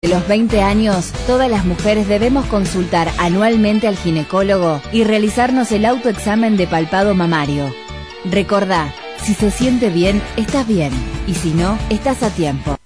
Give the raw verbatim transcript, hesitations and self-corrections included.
los veinte años, todas las mujeres debemos consultar anualmente al ginecólogo y realizarnos el autoexamen de palpado mamario. Recordá, si se siente bien, estás bien, y si no, estás a tiempo.